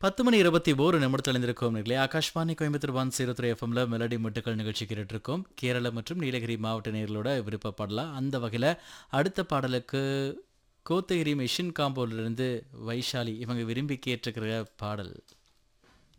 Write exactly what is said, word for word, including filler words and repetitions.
பத்து மணி இருபத்தி ஒரு நிமிடத்தில் இருந்திருக்கோம் நிகழ்ச்சி Akashvani Coimbatore one zero three எஃப்எம்ல மெலடி முட்டுக்கள் நிகழ்ச்சி கேட்டுருக்கோம். கேரள மற்றும் நீலகிரி மாவட்ட நேர்களோட விருப்பப்படலாம். அந்த வகையில் அடுத்த பாடலுக்கு கோத்தகிரி மிஷின் காம்போலிருந்து வைஷாலி இவங்க விரும்பி கேட்டிருக்கிற பாடல்